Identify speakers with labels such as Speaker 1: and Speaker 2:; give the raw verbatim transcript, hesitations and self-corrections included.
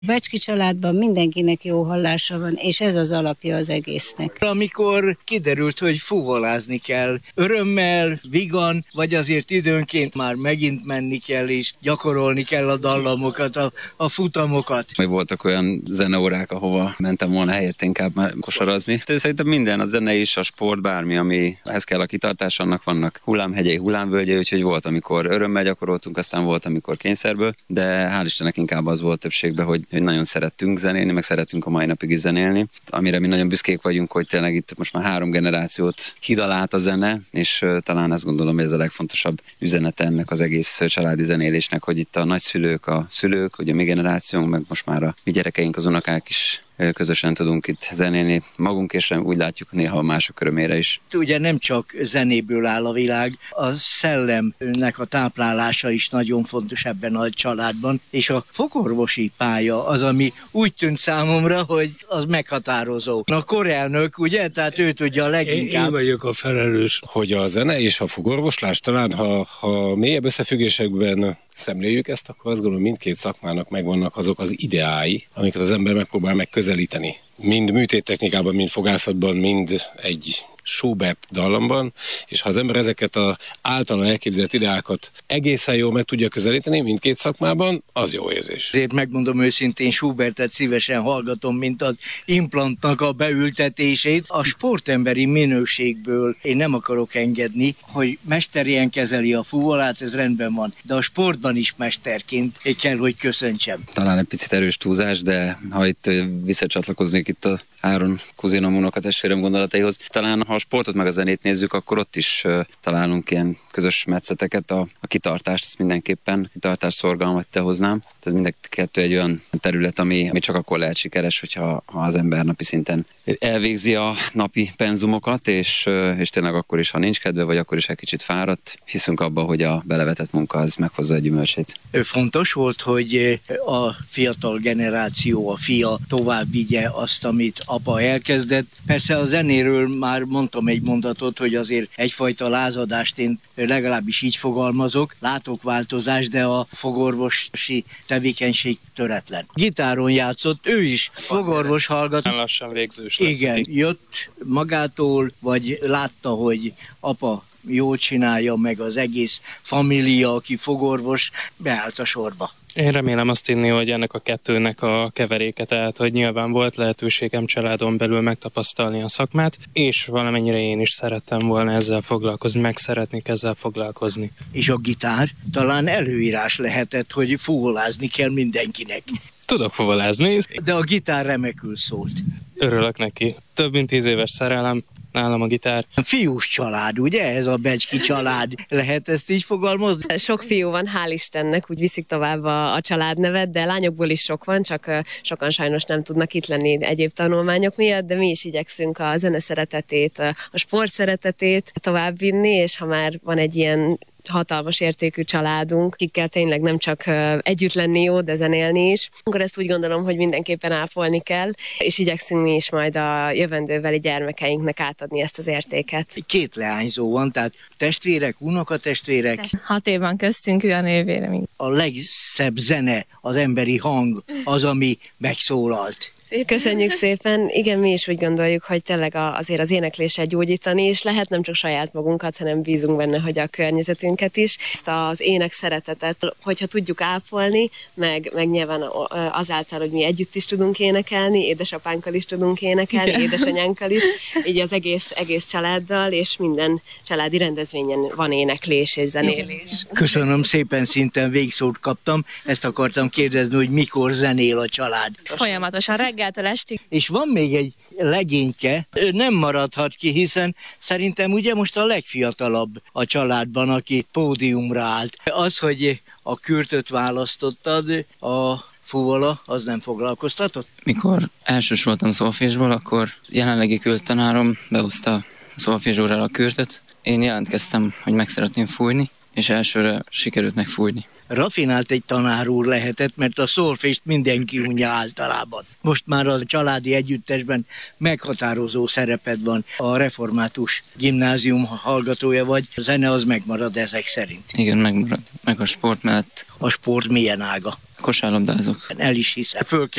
Speaker 1: Becski családban mindenkinek jó hallása van, és ez az alapja az egésznek.
Speaker 2: Amikor kiderült, hogy fuvolázni kell, örömmel, vigan, vagy azért időnként már megint menni kell, és gyakorolni kell a dallamokat, a, a futamokat.
Speaker 3: Még voltak olyan zeneórák, ahova mentem volna helyett inkább már kosarazni. De szerintem minden, a zene is, a sport, bármi, amihez kell a kitartás, annak vannak hullámhegyei, hullámvölgyei, úgyhogy volt, amikor örömmel gyakoroltunk, aztán volt, amikor kényszerből, de hál' Istennek inkább az volt többségben, hogy hogy nagyon szerettünk zenélni, meg szeretünk a mai napig is zenélni, amire mi nagyon büszkék vagyunk, hogy tényleg itt most már három generációt hidal át a zene, és uh, talán azt gondolom, hogy ez a legfontosabb üzenete ennek az egész családi zenélésnek, hogy itt a nagyszülők, a szülők, ugye a mi generációnk, meg most már a mi gyerekeink, az unokák is közösen tudunk itt zenélni magunk, és úgy látjuk néha a mások örömére is.
Speaker 2: Ugye nem csak zenéből áll a világ, a szellemnek a táplálása is nagyon fontos ebben a családban, és a fogorvosi pálya az, ami úgy tűnt számomra, hogy az meghatározó. A korelnök, ugye, tehát ő tudja a leginkább.
Speaker 4: Én vagyok a felelős, hogy a zene és a fogorvoslás talán, ha, ha mélyebb összefüggésekben szemléljük ezt, akkor azt gondolom, mindkét szakmának megvannak azok az ideái, amiket az ember megpróbál megközelíteni. Mind műtéttechnikában, mind fogászatban, mind egy Schubert dallamban, és ha az ember ezeket az általa elképzelt ideákat egészen jól meg tudja közelíteni mindkét szakmában, az jó érzés.
Speaker 2: Ezért megmondom őszintén, Schubertet szívesen hallgatom, mint az implantnak a beültetését. A sportemberi minőségből én nem akarok engedni, hogy mesterien kezeli a fuvolát, ez rendben van, de a sportban is mesterként kell, hogy köszöntsem.
Speaker 3: Talán egy picit erős túlzás, de ha itt visszacsatlakoznék itt a Áron kuzinom, unokatestvérem gondolataihoz. Talán ha a sportot meg a zenét nézzük, akkor ott is uh, találunk ilyen közös metszeteket, a, a kitartást, ezt mindenképpen kitartás szorgalmat te hoznám. Ez mind a kettő egy olyan terület, ami, ami csak akkor lehet sikeres, hogyha ha az ember napi szinten elvégzi a napi penzumokat, és, uh, és tényleg akkor is, ha nincs kedve, vagy akkor is egy kicsit fáradt, hiszünk abba, hogy a belevetett munka az meghozza a gyümölcsét.
Speaker 2: Fontos volt, hogy a fiatal generáció, a fia tovább vigye azt, amit apa elkezdett. Persze a zenéről már mondtam egy mondatot, hogy azért egyfajta lázadást én legalábbis így fogalmazok. Látok változást, de a fogorvosi tevékenység töretlen. Gitáron játszott, ő is fogorvos hallgat.
Speaker 5: Lassan végzős lesz.
Speaker 2: Igen, jött magától, vagy látta, hogy apa jól csinálja, meg az egész família, aki fogorvos, beállt a sorba.
Speaker 5: Én remélem azt inni, hogy ennek a kettőnek a keveréke, tehát hogy nyilván volt lehetőségem családon belül megtapasztalni a szakmát, és valamennyire én is szerettem volna ezzel foglalkozni, meg szeretnék ezzel foglalkozni.
Speaker 2: És a gitár talán előírás lehetett, hogy fuvolázni kell mindenkinek.
Speaker 5: Tudok fuvolázni.
Speaker 2: De a gitár remekül szólt.
Speaker 5: Örülök neki. Több mint tíz éves szerelem. Nálam a gitár.
Speaker 2: Fiús család, ugye? Ez a Becski család. Lehet ezt így fogalmazni?
Speaker 6: Sok fiú van, hál' Istennek, úgy viszik tovább a, a családnevet, de lányokból is sok van, csak sokan sajnos nem tudnak itt lenni egyéb tanulmányok miatt, de mi is igyekszünk a zene szeretetét, a sport szeretetét továbbvinni, és ha már van egy ilyen hatalmas értékű családunk, akikkel tényleg nem csak együtt lenni jó, de zenélni is. Akkor ezt úgy gondolom, hogy mindenképpen ápolni kell, és igyekszünk mi is majd a jövendőbeli gyermekeinknek átadni ezt az értéket.
Speaker 2: Két leányzó van, tehát testvérek, unokatestvérek.
Speaker 7: Hat év van köztünk, olyan évére.
Speaker 2: A legszebb zene, az emberi hang, az, ami megszólalt.
Speaker 6: Köszönjük szépen. Igen, mi is úgy gondoljuk, hogy tényleg azért az énekléssel gyógyítani is lehet, nem csak saját magunkat, hanem bízunk benne, hogy a környezetünket is. Ezt az ének szeretetet, hogyha tudjuk ápolni, meg, meg nyilván azáltal, hogy mi együtt is tudunk énekelni, édesapánkkal is tudunk énekelni, igen, édesanyánkkal is, így az egész, egész családdal, és minden családi rendezvényen van éneklés és zenélés.
Speaker 2: Köszönöm szépen, szinten végszót kaptam. Ezt akartam kérdezni, hogy mikor zenél a család.
Speaker 7: Folyamatosan reggel estig.
Speaker 2: És van még egy legényke, nem maradhat ki, hiszen szerintem ugye most a legfiatalabb a családban, aki pódiumra állt. Az, hogy a kürtöt választottad, a fuvola, az nem foglalkoztatott?
Speaker 8: Mikor elsős voltam szolfésból, akkor jelenlegi kürttanárom behozta a szolfésórára a kürtöt. Én jelentkeztem, hogy meg szeretném fújni, és elsőre sikerült megfújni.
Speaker 2: rafinált egy tanár úr lehetett, mert a szolfést mindenki unja általában. Most már a családi együttesben meghatározó szereped van. A református gimnázium hallgatója vagy, a zene az megmarad ezek szerint.
Speaker 8: Igen, megmarad. Meg a sport mellett
Speaker 2: A sport milyen ága?
Speaker 8: kosárlabdázok.
Speaker 2: El is hiszem. Föl